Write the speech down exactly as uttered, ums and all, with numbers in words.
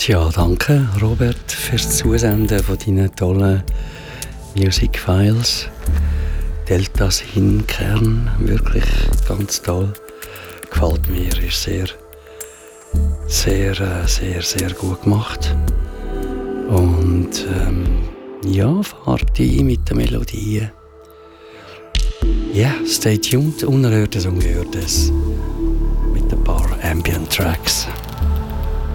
Ja, danke Robert fürs Zusenden von deinen tollen Music Files. Deltas hin Kern, wirklich ganz toll. Gefällt mir, ist sehr, sehr, sehr, sehr gut gemacht. Und ähm, ja, fahrt ein mit den Melodien. Ja, yeah, stay tuned, Unerhörtes, Ungehörtes mit ein paar Ambient Tracks.